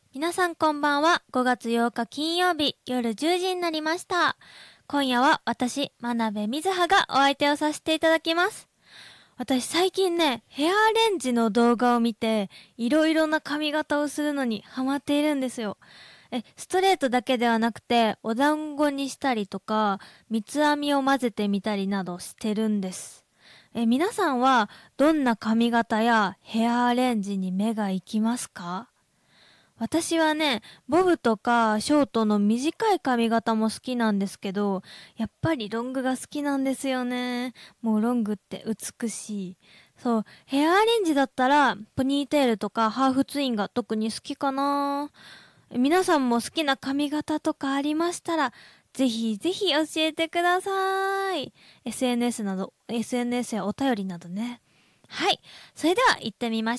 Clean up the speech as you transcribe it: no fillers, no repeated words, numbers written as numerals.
皆さんこんばんは。5月8日金曜日夜10時になりました。今夜は私、真鍋みずはがお相手をさせていただきます。私最近ね、ヘアアレンジの動画を見て、いろいろな髪型をするのにハマっているんですよ。ストレートだけではなくて、お団子にしたりとか、三つ編みを混ぜてみたりなどしてるんです。皆さんはどんな髪型やヘアアレンジに目が行きますか？私はね、ボブとかショートの短い髪型も好きなんですけど、やっぱりロングが好きなんですよね。もうロングって美しい。そう、ヘアアレンジだったら、ポニーテールとかハーフツインが特に好きかな。皆さんも好きな髪型とかありましたら、ぜひぜひ教えてください。SNS やお便りなどね。はい。それでは行ってみましょう。